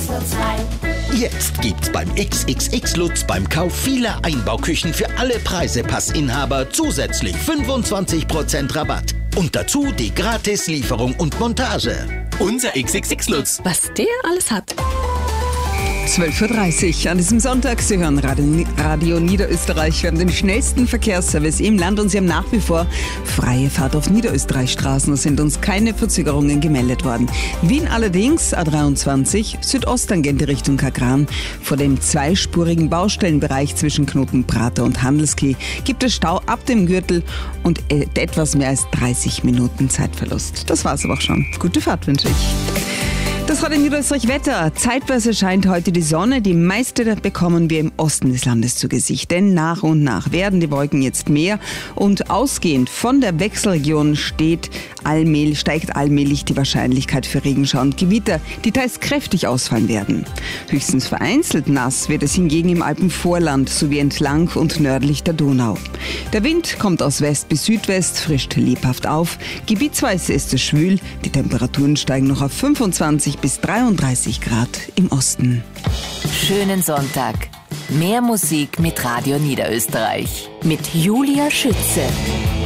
Lutz 2. Jetzt gibt's beim XXX Lutz beim Kauf vieler Einbauküchen für alle Preisepassinhaber zusätzlich 25% Rabatt. Und dazu die Gratis-Lieferung und Montage. Unser XXX Lutz. Was der alles hat. 12.30 Uhr an diesem Sonntag. Sie hören Radio Niederösterreich. Wir haben den schnellsten Verkehrsservice im Land und Sie haben nach wie vor freie Fahrt auf Niederösterreich-Straßen. Es sind uns keine Verzögerungen gemeldet worden. Wien allerdings, A23, Südosttangente Richtung Kagran. Vor dem zweispurigen Baustellenbereich zwischen Knotenprater und Handelskeh gibt es Stau ab dem Gürtel und etwas mehr als 30 Minuten Zeitverlust. Das war's aber auch schon. Gute Fahrt wünsche ich. Das Radio Niederösterreich Wetter. Zeitweise scheint heute die Sonne. Die meiste bekommen wir im Osten des Landes zu Gesicht. Denn nach und nach werden die Wolken jetzt mehr. Und ausgehend von der Wechselregion steigt allmählich die Wahrscheinlichkeit für Regenschauer und Gewitter, die teils kräftig ausfallen werden. Höchstens vereinzelt nass wird es hingegen im Alpenvorland sowie entlang und nördlich der Donau. Der Wind kommt aus West bis Südwest, frischt lebhaft auf. Gebietsweise ist es schwül. Die Temperaturen steigen noch auf 25 bis 33 Grad im Osten. Schönen Sonntag. Mehr Musik mit Radio Niederösterreich. Mit Julia Schütze.